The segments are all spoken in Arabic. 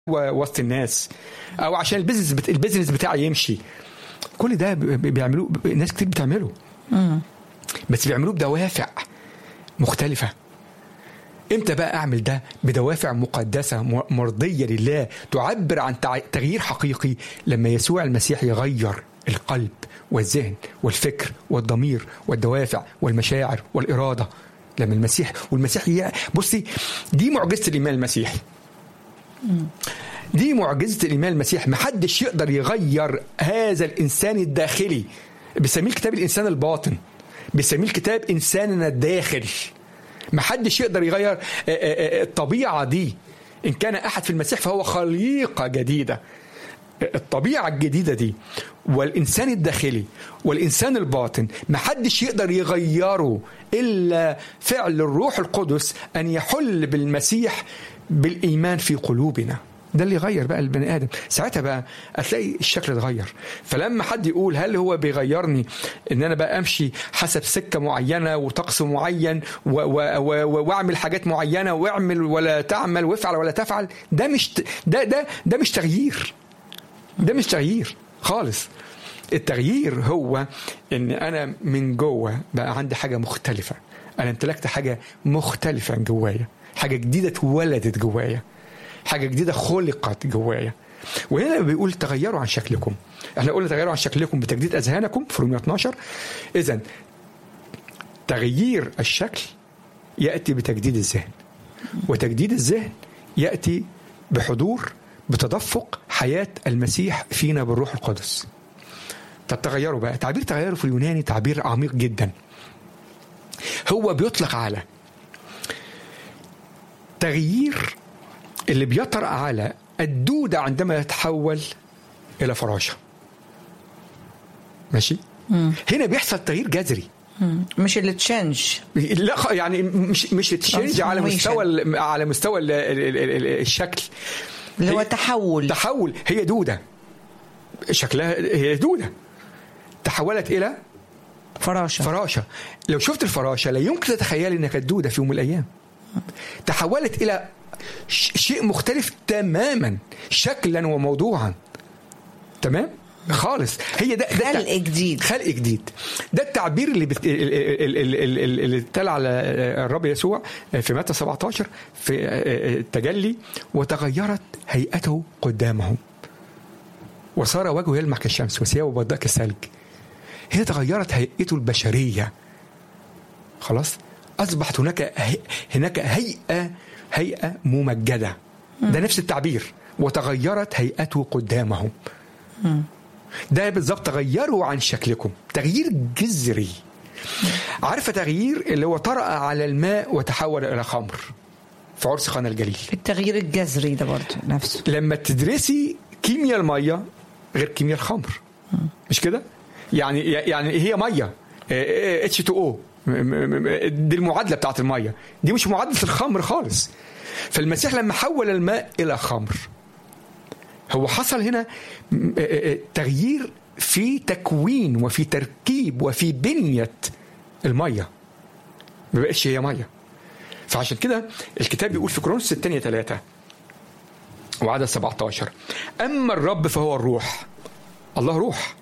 وسط الناس، او عشان البيزنس بتاعي يمشي. كل ده بيعملوه ناس كتير بتعمله، بس بيعملوه بدوافع مختلفة. امتى بقى اعمل ده؟ بدوافع مقدسة مرضية لله تعبر عن تغيير حقيقي، لما يسوع المسيح يغير القلب والذهن والفكر والضمير والدوافع والمشاعر والإرادة. لما المسيح بصي، دي معجزة الإيمان المسيحي. دي معجزة الإيمان المسيحي. محدش يقدر يغير هذا الإنسان الداخلي. بيسميه الكتاب الإنسان الباطن، بيسميه الكتاب إنساننا الداخل. محدش يقدر يغير الطبيعة دي. إن كان أحد في المسيح فهو خليقة جديدة. الطبيعة الجديدة دي والإنسان الداخلي والإنسان الباطن محدش يقدر يغيره إلا فعل الروح القدس أن يحل بالمسيح بالإيمان في قلوبنا. ده اللي يغير بقى البني آدم. ساعتها بقى هتلاقي الشكل اتغير. فلما حد يقول هل هو بيغيرني ان انا بقى امشي حسب سكة معينة وطقس معين واعمل حاجات معينة واعمل ولا تعمل وافعل ولا تفعل، ده مش تغيير. ده مش تغيير خالص. التغيير هو ان انا من جوه بقى عندي حاجة مختلفة. انا امتلكت حاجة مختلفة جوايا، حاجة جديدة اتولدت جوايا، حاجة جديدة خلقت جوايا. وهنا بيقول تغيروا عن شكلكم. احنا قلنا تغيروا عن شكلكم بتجديد أذهانكم في رومية 12. إذن تغيير الشكل يأتي بتجديد الذهن، وتجديد الذهن يأتي بحضور بتدفق حياة المسيح فينا بالروح القدس. طب تغيروا بقى، تعبير تغيروا في اليوناني تعبير عميق جدا. هو بيطلق على تغيير اللي بيطرأ على الدودة عندما يتحول إلى فراشة. ماشي؟ هنا بيحصل تغيير جذري. مش اللي تشنج، لا يعني مش تشنج على مستوى الشكل، اللي هو تحول. هي دودة، شكلها هي دودة تحولت إلى فراشة. لو شفت الفراشة لا يمكن تتخيل إنها كانت دودة في يوم من الأيام. تحولت إلى شيء مختلف تماما شكلا وموضوعا. تمام خالص. هي ده خلق جديد. ده التعبير اللي اتقال على الرب يسوع في متى 17 في التجلي: وتغيرت هيئته قدامهم وصار وجهه يلمع كالشمس وثيابه بيضاء كالثلج. هي تغيرت هيئته البشرية. خلاص أصبحت هناك هيئة ممجدة. ده نفس التعبير، وتغيرت هيئته قدامهم. ده بالضبط تغيروا عن شكلكم. تغيير جذري. عارفة تغيير اللي هو طرأ على الماء وتحول إلى خمر في عرس قنا الجليل. التغيير الجذري ده برضه نفسه. لما تدرسي كيمياء المية غير كيمياء الخمر، مش كده؟ يعني هي مية H2O، دي المعادلة بتاعت المية، دي مش معادلة الخمر خالص. فالمسيح لما حول الماء إلى خمر، هو حصل هنا تغيير في تكوين وفي تركيب وفي بنية المية، ما بقتش هي مية. فعشان كده الكتاب بيقول في كورنثوس الثانية 3 وعدد 17: أما الرب فهو الروح. الله روح،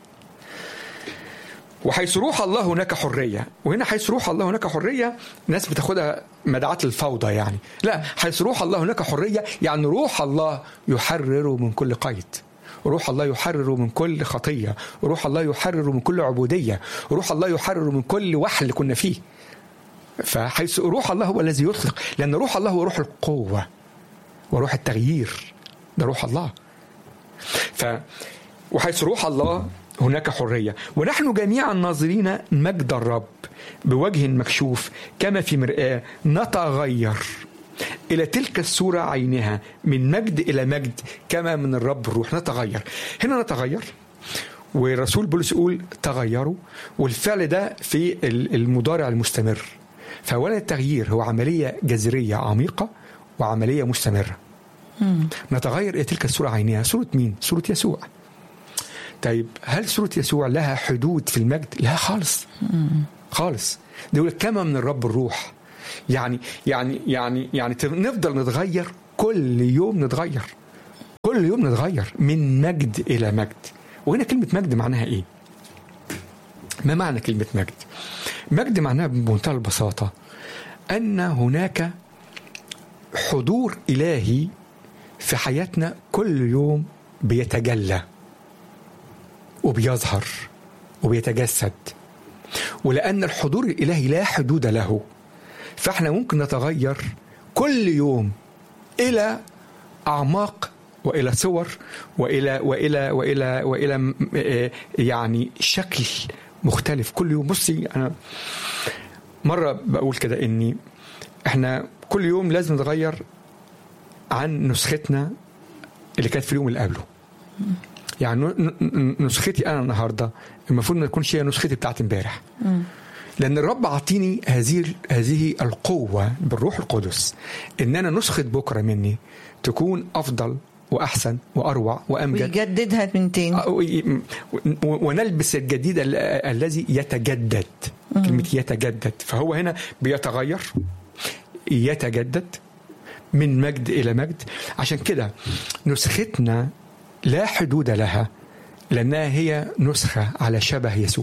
وحيث روح الله هناك حرية. وهنا حيث روح الله هناك حرية ناس بتاخدها مدعاة الفوضى، يعني لا، حيث روح الله هناك حرية يعني روح الله يحرر من كل قيد، روح الله يحرر من كل خطية، روح الله يحرر من كل عبودية، روح الله يحرر من كل وحل كنا فيه. فحيث روح الله هو الذي يطلق، لأن روح الله هو روح القوة وروح التغيير، ده روح الله. وحيث روح الله هناك حرية. ونحن جميعا ناظرين مجد الرب بوجه مكشوف كما في مرآة نتغير إلى تلك الصورة عينها من مجد إلى مجد كما من الرب الروح. نتغير هنا، نتغير. والرسول بولس يقول تغيروا، والفعل ده في المضارع المستمر. فأولا التغيير هو عملية جذرية عميقة وعملية مستمرة. نتغير إلى تلك الصورة عينها. صورة مين؟ صورة يسوع. طيب هل صورة يسوع لها حدود في المجد؟ لا خالص خالص. ده يقول كما من الرب الروح. يعني نفضل نتغير كل يوم، نتغير كل يوم نتغير من مجد إلى مجد. وهنا كلمة مجد معناها إيه؟ ما معنى كلمة مجد؟ مجد معناها بمنتهى البساطة أن هناك حضور إلهي في حياتنا كل يوم بيتجلى وبيظهر وبيتجسد. ولأن الحضور الإلهي لا حدود له، فإحنا ممكن نتغير كل يوم إلى أعماق وإلى صور وإلى يعني شكل مختلف كل يوم. بصي، أنا مرة بقول كده إني إحنا كل يوم لازم نتغير عن نسختنا اللي كانت في اليوم اللي قبله. يعني نسختي أنا النهاردة المفروض ما تكونش هي نسختي بتاعت امبارح، لأن الرب عطيني هذه القوة بالروح القدس إن أنا نسخة بكرة مني تكون أفضل وأحسن وأروع وأمجد، ويجددها من تاني ونلبس الجديد الذي يتجدد. كلمة يتجدد، فهو هنا بيتغير يتجدد من مجد إلى مجد. عشان كده نسختنا لا حدود لها، لأنها هي نسخة على شبه يسوع.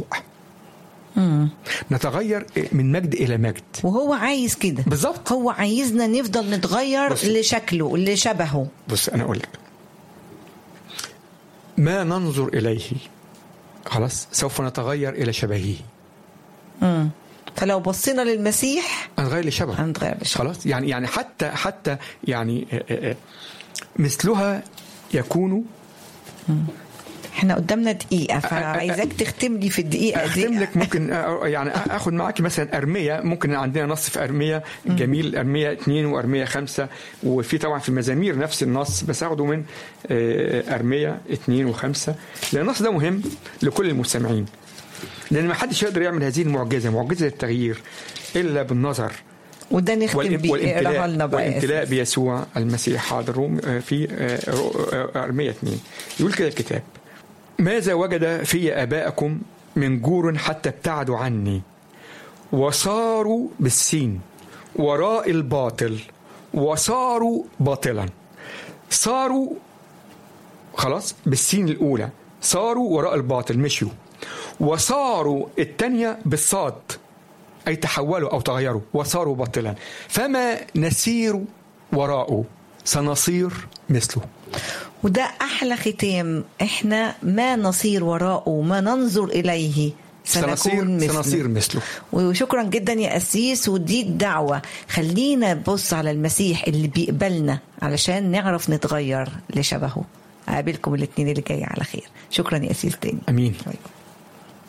نتغير من مجد إلى مجد، وهو عايز كده بالظبط. هو عايزنا نفضل نتغير لشكله لشبهه. بص، أنا أقول لك ما ننظر إليه خلاص سوف نتغير إلى شبهه. فلو بصينا للمسيح هنتغير لشبهه خلاص. يعني حتى يعني مثلها يكون. احنا قدامنا دقيقة، فعايزك تختم لي في الدقيقة دي. أختم لك ممكن يعني أخذ معاكي مثلا أرمية. ممكن عندنا نص في أرمية جميل، أرمية 2 وأرمية 5، وفي طبعا في المزامير نفس النص، بس أخده من أرمية 2 و5، لأن النص ده مهم لكل المستمعين، لأن ما حدش يقدر يعمل هذه المعجزة، معجزة التغيير، إلا بالنظر وده نختم بيه والامتلاء بيسوع المسيح. حاضر في أرمية 2 يقول كده الكتاب: ماذا وجد في آبائكم من جور حتى ابتعدوا عني وصاروا بالسين وراء الباطل وصاروا باطلا. صاروا خلاص بالسين الأولى، صاروا وراء الباطل مشيوا، وصاروا الثانية بالصاد أي تحولوا أو تغيروا، وصاروا باطلا. فما نسير وراءه سنصير مثله. وده أحلى ختام. إحنا ما نصير وراءه ما ننظر إليه سنصير مثله. وشكرا جدا يا أسيس، ودي الدعوة، خلينا نبص على المسيح اللي بيقبلنا علشان نعرف نتغير لشبهه. أقابلكم الاثنين اللي جاي على خير. شكرا يا أسيس تاني. أمين.